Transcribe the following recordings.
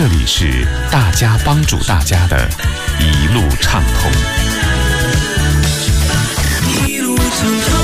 这里是大家帮助大家的一路畅通。一路畅通。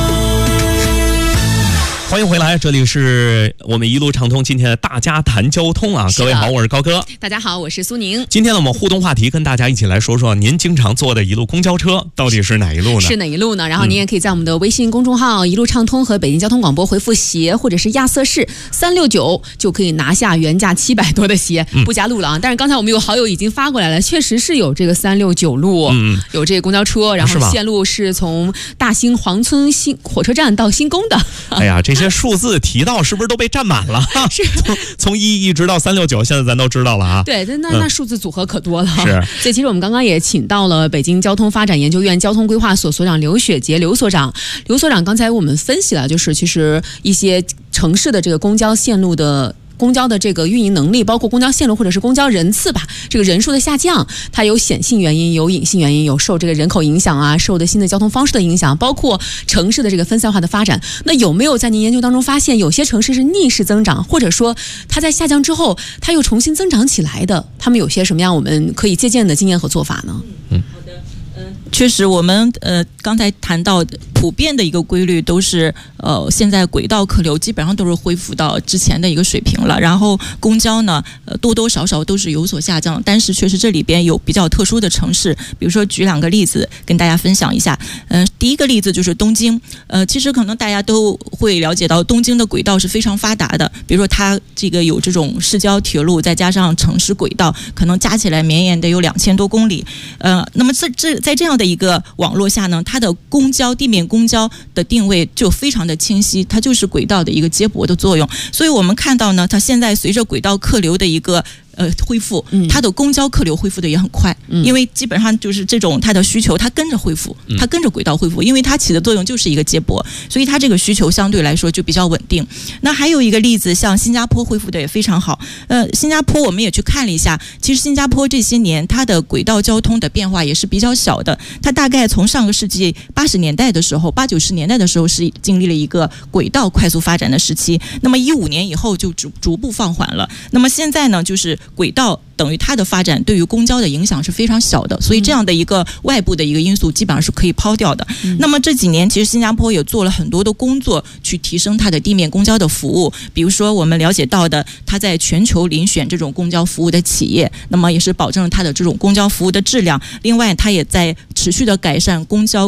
欢迎回来，这里是我们一路畅通今天的大家谈交通啊！各位好，我是高哥。 大家好，我是苏宁。 今天呢，我们互动话题跟大家一起来说说，您经常坐的一路公交车到底是哪一路呢？ 是哪一路呢？然后您也可以在我们的微信公众号一路畅通和北京交通广播回复鞋或者是亚瑟士369，就可以拿下原价700多的鞋，不加路了啊！但是刚才我们有好友已经发过来了，确实是有这个369路，有这个公交车，然后线路是从大兴黄村火车站到新宫的。 哎呀，这些数字提到是不是都被占满了？是，从1一直到369，现在咱都知道了啊。 对，那数字组合可多了。 是， 所以其实我们刚刚也请到了北京交通发展研究院交通规划所所长刘雪杰刘所长。刘所长刚才我们分析了，就是其实一些城市的这个公交线路的。公交的这个运营能力，包括公交线路或者是公交人次吧，这个人数的下降，它有显性原因，有隐性原因，有受这个人口影响啊，受的新的交通方式的影响，包括城市的这个分散化的发展。那有没有在您研究当中发现，有些城市是逆势增长，或者说它在下降之后，它又重新增长起来的？他们有些什么样我们可以借鉴的经验和做法呢？ 确实，我们刚才谈到普遍的一个规律都是现在轨道客流基本上都是恢复到之前的一个水平了，然后公交呢多多少少都是有所下降，但是确实这里边有比较特殊的城市，比如说举2个例子跟大家分享一下。第一个例子就是东京，其实可能大家都会了解到东京的轨道是非常发达的，比如说它这个有这种市郊铁路，再加上城市轨道，可能加起来绵延得有2000多公里。那么在这样的一个网络下呢，它的地面公交的定位就非常的清晰，它就是轨道的一个接驳的作用。所以我们看到呢，它现在随着轨道客流的一个恢复，它的公交客流恢复的也很快，因为基本上就是这种它的需求，它跟着恢复，它跟着轨道恢复，因为它起的作用就是一个接驳，所以它这个需求相对来说就比较稳定。那还有一个例子，像新加坡恢复的也非常好。新加坡我们也去看了一下，其实新加坡这些年它的轨道交通的变化也是比较小的，它大概从上个世纪80年代的时候，80、90年代的时候是经历了一个轨道快速发展的时期，那么15年以后就逐步放缓了。那么现在呢，就是轨道等于它的发展对于公交的影响是非常小的，所以这样的一个外部的一个因素基本上是可以抛掉的。那么这几年其实新加坡也做了很多的工作去提升它的地面公交的服务，比如说我们了解到的，它在全球遴选这种公交服务的企业，那么也是保证了它的这种公交服务的质量。另外它也在持续的改善公交